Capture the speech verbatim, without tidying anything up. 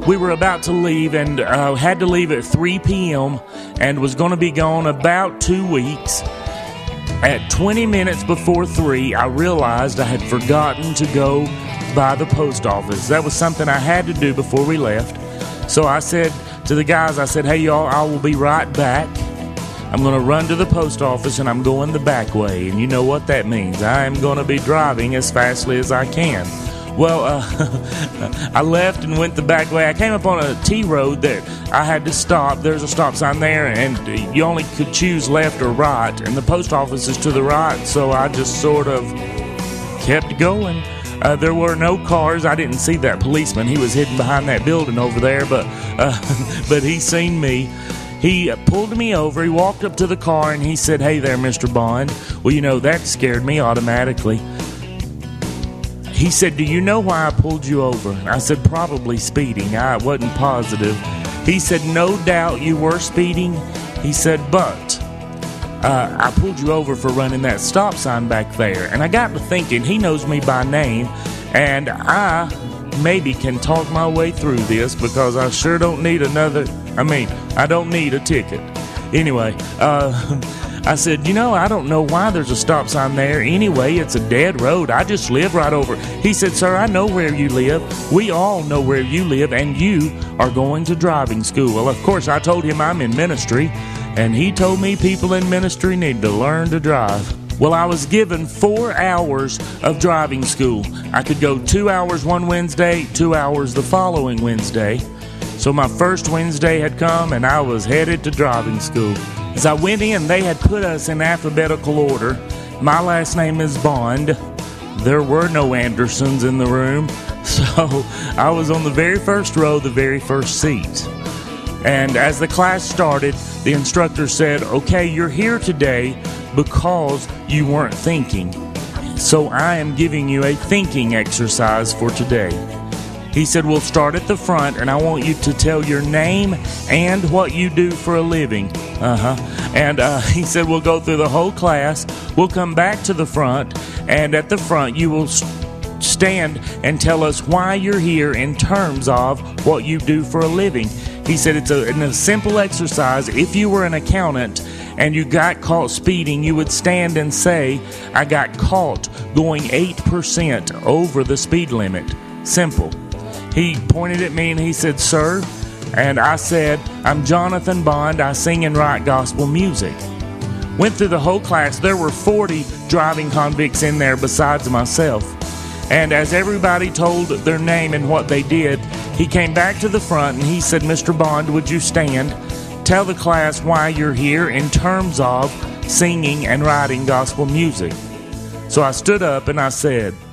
we were about to leave and uh, had to leave at three p.m. and was going to be gone about two weeks. At twenty minutes before three, I realized I had forgotten to go by the post office. That was something I had to do before we left. So I said to the guys, I said, hey, y'all, I will be right back. I'm going to run to the post office, and I'm going the back way. And you know what that means. I am going to be driving as fastly as I can. Well, uh, I left and went the back way. I came up on a T road that I had to stop. There's a stop sign there, and you only could choose left or right. And the post office is to the right, so I just sort of kept going. Uh, there were no cars. I didn't see that policeman. He was hidden behind that building over there, but uh, but he seen me. He pulled me over. He walked up to the car, and he said, hey there, Mister Bond. Well, you know, that scared me automatically. He said, do you know why I pulled you over? I said, probably speeding. I wasn't positive. He said, no doubt you were speeding. He said, but uh, I pulled you over for running that stop sign back there. And I got to thinking, he knows me by name, and I maybe can talk my way through this because I sure don't need another, I mean, I don't need a ticket. Anyway, uh... I said, you know, I don't know why there's a stop sign there. Anyway, it's a dead road. I just live right over. He said, sir, I know where you live. We all know where you live, and you are going to driving school. Well, of course, I told him I'm in ministry, and he told me people in ministry need to learn to drive. Well, I was given four hours of driving school. I could go two hours one Wednesday, two hours the following Wednesday. So my first Wednesday had come, and I was headed to driving school. As I went in, they had put us in alphabetical order. My last name is Bond. There were no Andersons in the room, so I was on the very first row, the very first seat. And as the class started, the instructor said, okay, you're here today because you weren't thinking. So I am giving you a thinking exercise for today. He said, we'll start at the front, and I want you to tell your name and what you do for a living. Uh-huh. And uh, he said, we'll go through the whole class. We'll come back to the front, and at the front, you will stand and tell us why you're here in terms of what you do for a living. He said it's a, a simple exercise. If you were an accountant and you got caught speeding, you would stand and say, I got caught going eight percent over the speed limit. Simple. He pointed at me and he said, sir, and I said, I'm Jonathan Bond. I sing and write gospel music. Went through the whole class. There were forty driving convicts in there besides myself. And as everybody told their name and what they did, he came back to the front and he said, Mister Bond, would you stand? Tell the class why you're here in terms of singing and writing gospel music. So I stood up and I said,